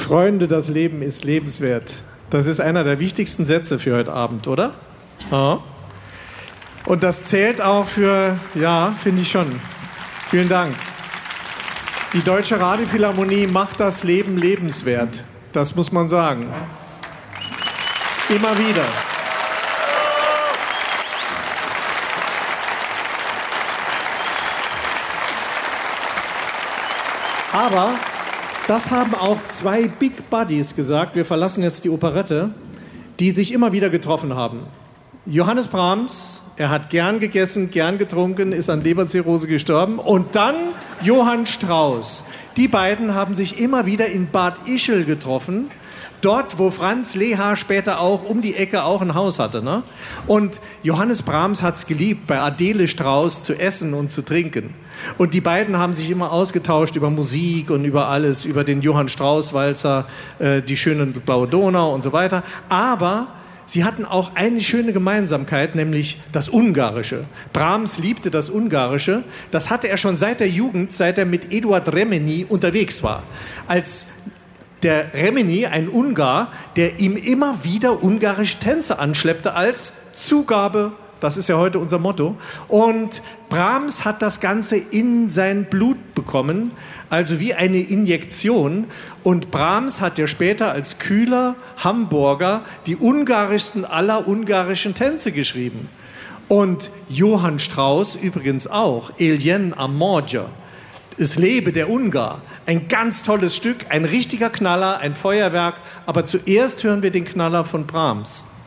Freunde, das Leben ist lebenswert. Das ist einer der wichtigsten Sätze für heute Abend, oder? Ja. Und das zählt auch für, ja, finde ich schon. Vielen Dank. Die Deutsche Radiophilharmonie macht das Leben lebenswert. Das muss man sagen. Immer wieder. Aber das haben auch zwei Big Buddies gesagt, wir verlassen jetzt die Operette, die sich immer wieder getroffen haben. Johannes Brahms, er hat gern gegessen, gern getrunken, ist an Leberzirrhose gestorben. Und dann Johann Strauss. Die beiden haben sich immer wieder in Bad Ischl getroffen. Dort, wo Franz Lehár später auch um die Ecke auch ein Haus hatte. Ne? Und Johannes Brahms hat es geliebt, bei Adele Strauss zu essen und zu trinken. Und die beiden haben sich immer ausgetauscht über Musik und über alles, über den Johann Strauss-Walzer, die schöne blaue Donau und so weiter. Aber sie hatten auch eine schöne Gemeinsamkeit, nämlich das Ungarische. Brahms liebte das Ungarische. Das hatte er schon seit der Jugend, seit er mit Eduard Remeni unterwegs war. Als der Remeni, ein Ungar, der ihm immer wieder ungarische Tänze anschleppte als Zugabe. Das ist ja heute unser Motto. Und Brahms hat das Ganze in sein Blut bekommen, also wie eine Injektion. Und Brahms hat ja später als kühler Hamburger die ungarischsten aller ungarischen Tänze geschrieben. Und Johann Strauss übrigens auch, Éljen a Magyar. Es lebe der Ungar. Ein ganz tolles Stück, ein richtiger Knaller, ein Feuerwerk. Aber zuerst hören wir den Knaller von Brahms.